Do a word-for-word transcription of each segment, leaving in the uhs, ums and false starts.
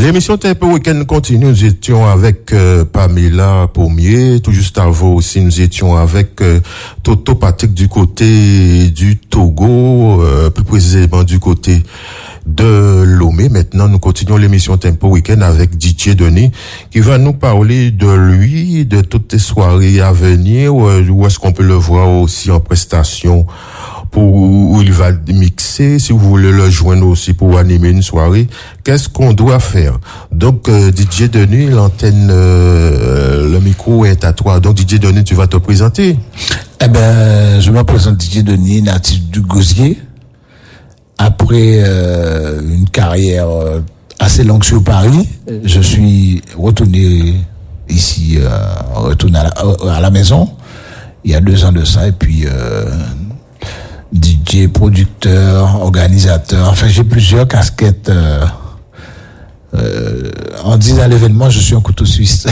L'émission Tempo Week-end continue. Nous étions avec euh, Pamela Pommier. Tout juste avant aussi, nous étions avec euh, Toto Patrick du côté du Togo, euh, plus précisément du côté de Lomé. Maintenant, nous continuons l'émission Tempo Week-end avec D J Denis qui va nous parler de lui, de toutes les soirées à venir, où, où est-ce qu'on peut le voir aussi en prestation pour où il va mixer, si vous voulez le joindre aussi pour animer une soirée, qu'est-ce qu'on doit faire? Donc, euh, D J Denis, l'antenne, euh, le micro est à toi. Donc, D J Denis, tu vas te présenter. Eh ben, je me présente D J Denis, natif du Gosier. Après euh, une carrière euh, assez longue sur Paris, je suis retourné ici, euh, retourné à la, à la maison, il y a deux ans de ça, et puis euh, D J, producteur, organisateur, enfin j'ai plusieurs casquettes. Euh, euh, en disant l'événement, je suis un couteau suisse.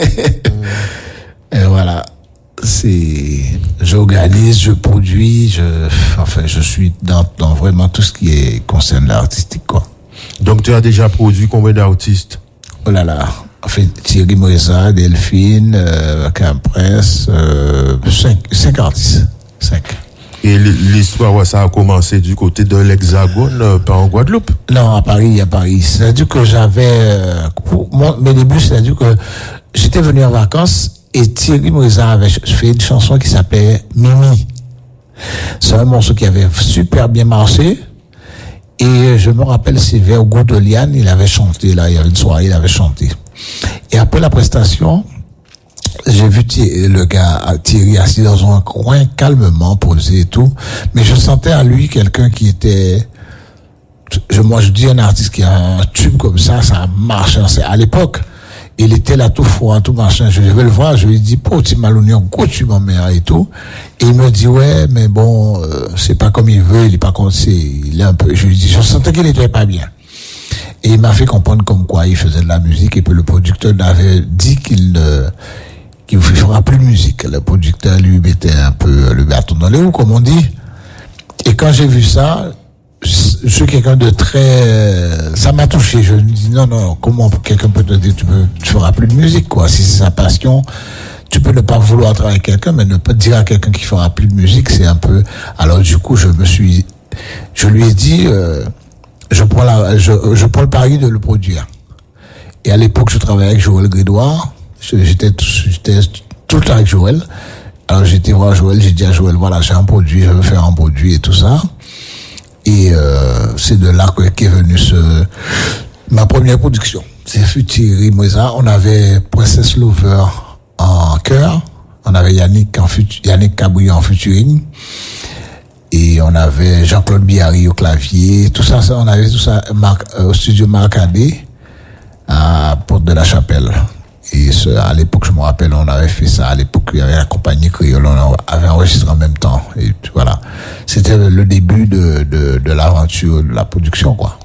Et voilà. C'est, j'organise, je produis, je, enfin, je suis dans, dans vraiment tout ce qui est, concerne l'artistique, quoi. Donc, tu as déjà produit combien d'artistes? Oh là là. En fait, Thierry Moïsa, Delphine, euh, Campress, euh, cinq, cinq artistes. Cinq. Et l'histoire, ça a commencé du côté de l'Hexagone, euh, pas en Guadeloupe? Non, à Paris, à Paris. C'est-à-dire que j'avais, euh, pour mon, mes débuts, c'est-à-dire que j'étais venu en vacances. Et Thierry Moïsa avait fait une chanson qui s'appelait Mimi. C'est un morceau qui avait super bien marché. Et je me rappelle, c'est vers Goudeliane, il avait chanté, là, il y avait une soirée, il avait chanté. Et après la prestation, j'ai vu Thierry, le gars, Thierry assis dans un coin, calmement, posé et tout. Mais je sentais à lui quelqu'un qui était, je, moi, je dis un artiste qui a un tube comme ça, ça marche, à l'époque. Il était là tout froid, tout machin. Je vais le voir, je lui dis, po, tu m'as l'oignon, go, tu m'en mets et tout. Et il me dit, ouais, mais bon, euh, c'est pas comme il veut, il est pas comme c'est, il est un peu, je lui dis, je sentais qu'il était pas bien. Et il m'a fait comprendre comme quoi il faisait de la musique et puis le producteur avait dit qu'il ne, qu'il ne fera plus de musique. Le producteur lui mettait un peu le bâton dans les roues, comme on dit. Et quand j'ai vu ça, je suis quelqu'un de très, ça m'a touché. Je me dis non, non, comment quelqu'un peut te dire tu peux, tu feras plus de musique, quoi. Si c'est sa passion, tu peux ne pas vouloir travailler avec quelqu'un, mais ne pas dire à quelqu'un qui fera plus de musique, c'est un peu. Alors du coup, je me suis, je lui ai dit, euh, je prends la, je, je prends le pari de le produire. Et à l'époque, je travaillais avec Joël Grédoire. J'étais, j'étais tout le temps avec Joël. Alors j'étais voir Joël, j'ai dit à Joël, voilà, j'ai un produit, je veux faire un produit et tout ça. Et euh, c'est de là qu'est venu ce, ma première production. C'est fut Thierry Moïsa. On avait Princess Lover en chœur. On avait Yannick en fut, Yannick Cabouillon en featuring. Et on avait Jean-Claude Biarri au clavier. Tout ça, ça on avait tout ça Marc, euh, au studio Marcadet à Porte de la Chapelle. Et ce, à l'époque, je me rappelle, on avait fait ça. À l'époque, il y avait la compagnie Créole, on avait enregistré en même temps. Et voilà. C'était le début de, de, de l'aventure, de la production, quoi.